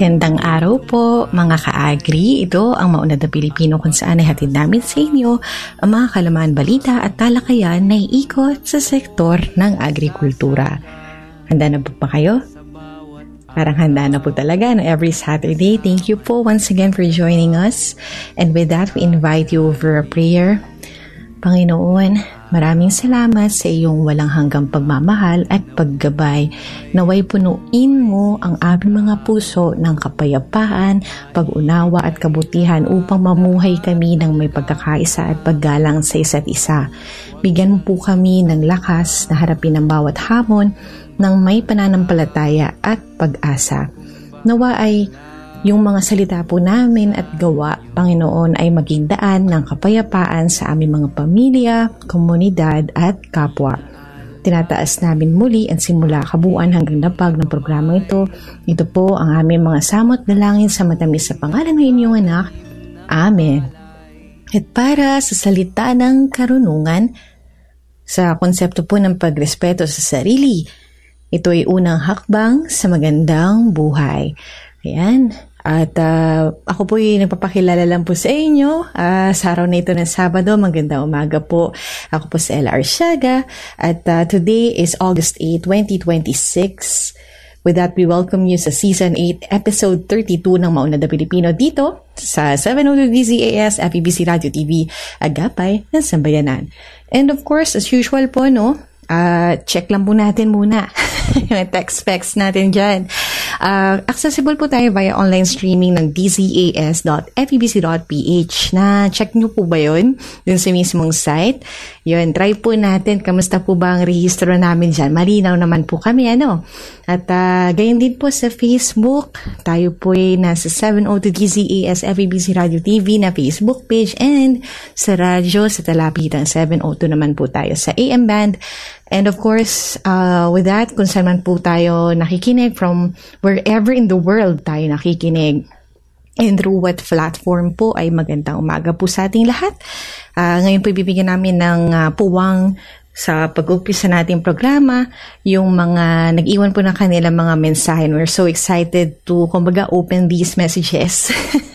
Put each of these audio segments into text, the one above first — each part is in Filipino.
Magandang araw po mga ka-agri. Ito ang Maunlad na Pilipino kung saan ay hatid namin sa inyo ang mga kalaman, balita at talakayan na iikot sa sektor ng agrikultura. Handa na po ba kayo? Parang handa na po talaga no, every Saturday. Thank you po once again for joining us. And with that, we invite you over a prayer. Panginoon, maraming salamat sa iyong walang hanggang pagmamahal at paggabay. Naway punuin mo ang aming mga puso ng kapayapaan, pag-unawa at kabutihan upang mamuhay kami ng may pagkakaisa at paggalang sa isa't isa. Bigyan mo po kami ng lakas na harapin ang bawat hamon ng may pananampalataya at pag-asa. Nawa ay yung mga salita po namin at gawa, Panginoon, ay maging daan ng kapayapaan sa aming mga pamilya, komunidad at kapwa. Tinataas namin muli ang simula kabuuan hanggang napag ng programang ito. Ito po ang aming mga samot dalangin sa matamis sa pangalan ng inyong anak. Amen. At para sa salita ng karunungan, sa konsepto po ng pagrespeto sa sarili, ito ay unang hakbang sa magandang buhay. Ayan. At ako po yung nagpapakilala lang po sa inyo sa araw na ito ng Sabado. Magandang umaga po. Ako po si Ella Arsiaga at today is August 8, 2026. With that, we welcome you sa Season 8, Episode 32 ng Maunlad na Pilipino dito sa 702 DZAS, FEBC Radio TV, Agapay ng Sambayanan. And of course, as usual po, no, check lang po natin muna yung text specs natin dyan. Accessible po tayo via online streaming ng dzas.febc.ph. Na-check nyo po ba yun? Dun sa mismong site. Yun, try po natin. Kamusta po ba ang rehistro namin dyan? Malinaw naman po kami, ano? At gayon din po sa Facebook. Tayo po ay nasa 702 DZAS FEBC Radio TV na Facebook page and sa radyo sa Talapitang 702 naman po tayo sa AM band. And of course, with that, kung saan man po tayo nakikinig from wherever in the world tayo nakikinig and through what platform po ay magandang umaga po sa ating lahat. Ngayon po ibibigyan namin ng puwang sa pag-umpisa nating programa, yung mga nag-iwan po ng kanilang mga mensahe. We're so excited to, kumbaga, open these messages.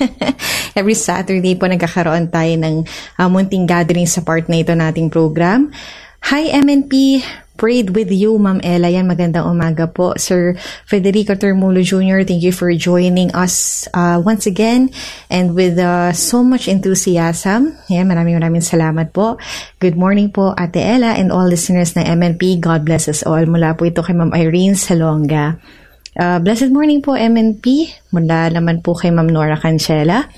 Every Saturday po nagkakaroon tayo ng munting gathering sa part na ito nating program. Hi MNP, prayed with you, Ma'am Ella. Yan, magandang umaga po. Sir Federico Termulo Jr., thank you for joining us once again and with so much enthusiasm. Yan, maraming salamat po. Good morning po, Ate Ella and all listeners ng MNP. God bless us all. Mula po ito kay Ma'am Irene Salonga. Blessed morning po, MNP. Mula naman po kay Ma'am Nora Cancela.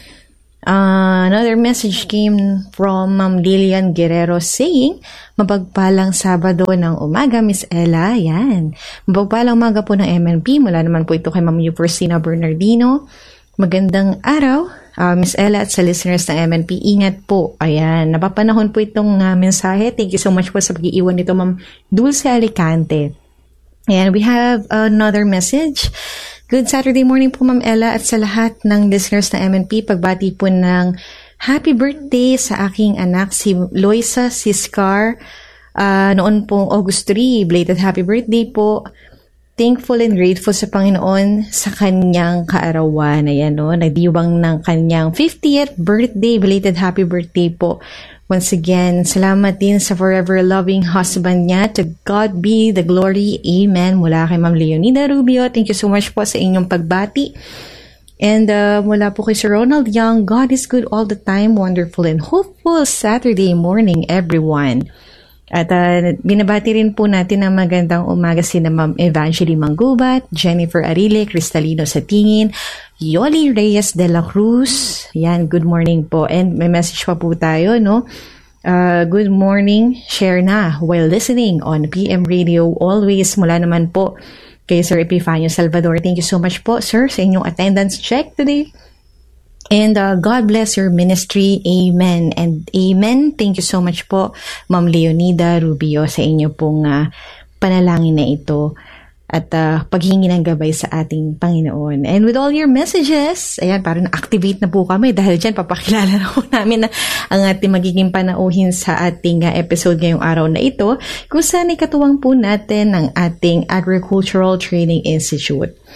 Another message came from Ma'am Lilian Guerrero saying, mapagpalang Sabado ng umaga, Miss Ella. Yan. Mapagpalang umaga po ng MNP. Mula naman po ito kay Ma'am Eupersina Bernardino. Magandang araw, Miss Ella at sa listeners ng MNP. Ingat po. Ayan. Napapanahon po itong mensahe. Thank you so much po sa pag-iiwan nito, Ma'am Dulce Alicante. And we have another message. Good Saturday morning po, Ma'am Ella, at sa lahat ng listeners ng MNP. Pagbati po ng happy birthday sa aking anak, si Loisa Siscar, noon pong August 3. Belated happy birthday po. Thankful and grateful sa Panginoon sa kanyang kaarawan. Ayan, no? Nagdiwang ng kanyang 50th birthday. Belated happy birthday po. Once again, salamat din sa forever loving husband niya. To God be the glory. Amen. Mula kay Ma'am Leonida Rubio. Thank you so much po sa inyong pagbati. And mula po kay Sir Ronald Young, God is good all the time. Wonderful and hopeful Saturday morning, everyone. At binabati rin po natin ang magandang umaga sina Ma'am Evangeline Manggubat, Jennifer Arile, Cristalino Satingin, Yoli Reyes de la Cruz. Yan, good morning po. And may message pa po tayo, no? Good morning, share na while listening on PM Radio. Always mula naman po kay Sir Epifanio Salvador. Thank you so much po, sir, sa inyong attendance check today. And God bless your ministry. Amen and amen. Thank you so much po, Ma'am Leonida Rubio, sa inyo pong panalangin na ito at paghingi ng gabay sa ating Panginoon. And with all your messages, ayan, parang na-activate na po kami dahil dyan papakilala na po namin na ang ating magiging panauhin sa ating episode ngayong araw na ito, kung saan ikatuwang po natin ng ating Agricultural Training Institute.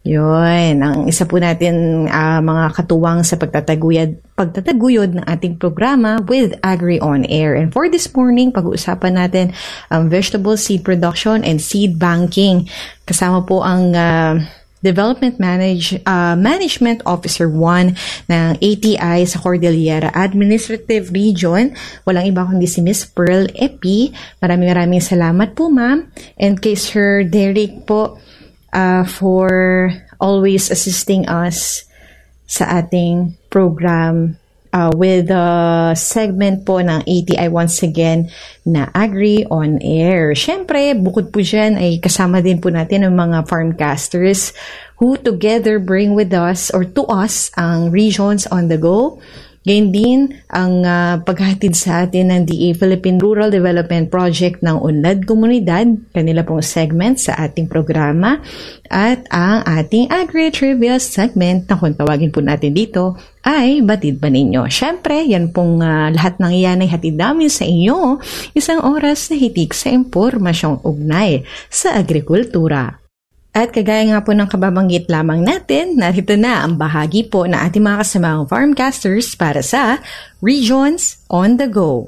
Yun, ang isa po natin mga katuwang sa pagtataguyod ng ating programa with Agri On Air. And for this morning, pag-uusapan natin ang vegetable seed production and seed banking. Kasama po ang Development Management Officer 1 ng ATI sa Cordillera Administrative Region. Walang iba kundi si Miss Pearl Epi. Maraming salamat po, ma'am. And kay Sir Derek po, for always assisting us sa ating program with the segment po ng ATI once again na Agri On Air. Siyempre, bukod po dyan ay kasama din po natin ang mga farmcasters who together bring with us or to us ang Regions on the Go. Ganyan din ang paghatid sa atin ng DA Philippine Rural Development Project ng Unlad Komunidad, kanila pong segment sa ating programa, at ang ating Agri-Trivia segment na kung tawagin po natin dito ay Batid Ba Ninyo. Siyempre, yan pong lahat ng iyan ay hatid namin sa inyo, isang oras na hitik sa impormasyong ugnay sa agrikultura. At kagaya nga po ng kababanggit lamang natin, narito na ang bahagi po ng ating mga kasamang farmcasters para sa Regions on the Go.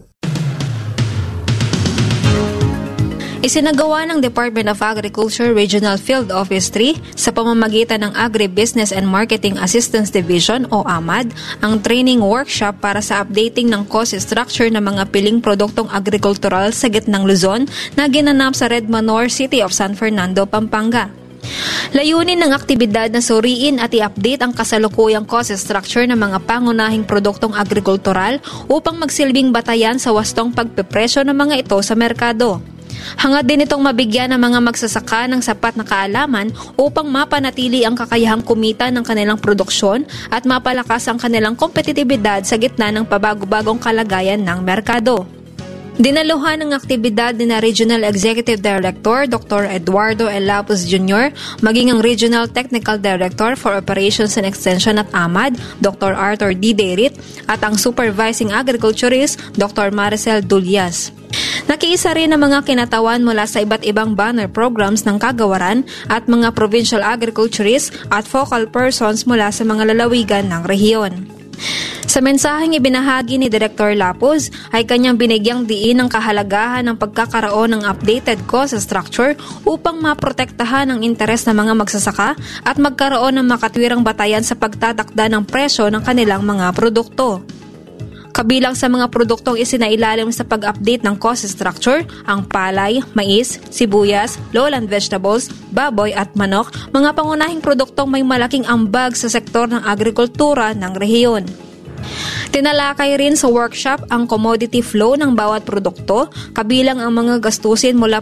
Isinagawa ng Department of Agriculture Regional Field Office 3 sa pamamagitan ng Agribusiness and Marketing Assistance Division o AMAD ang training workshop para sa updating ng cost structure ng mga piling produktong agrikultural sa gitnang Luzon na ginanap sa Redmanor, City of San Fernando, Pampanga. Layunin ng aktibidad na suriin at i-update ang kasalukuyang cost structure ng mga pangunahing produktong agrikultural upang magsilbing batayan sa wastong pagpepresyo ng mga ito sa merkado. Hangad din itong mabigyan ng mga magsasaka ng sapat na kaalaman upang mapanatili ang kakayahang kumita ng kanilang produksyon at mapalakas ang kanilang kompetitibidad sa gitna ng pabago-bagong kalagayan ng merkado. Dinaluhan ng aktibidad ni na Regional Executive Director Dr. Eduardo L. Lapus Jr., maging ang Regional Technical Director for Operations and Extension at AMAD, Dr. Arthur D. Derit, at ang Supervising Agriculturist, Dr. Maricel Dulias. Nakiisa rin ang mga kinatawan mula sa iba't ibang banner programs ng kagawaran at mga provincial agriculturists at focal persons mula sa mga lalawigan ng rehiyon. Sa mensaheng ibinahagi ni Director Lapuz ay kanyang binigyang diin ang kahalagahan ng pagkakaroon ng updated cost structure upang maprotektahan ang interes ng mga magsasaka at magkaroon ng makatwirang batayan sa pagtatakda ng presyo ng kanilang mga produkto. Kabilang sa mga produktong isinailalim sa pag-update ng cost structure, ang palay, mais, sibuyas, lowland vegetables, baboy at manok, mga pangunahing produktong may malaking ambag sa sektor ng agrikultura ng rehiyon. Tinalakay rin sa workshop ang commodity flow ng bawat produkto, kabilang ang mga gastusin mula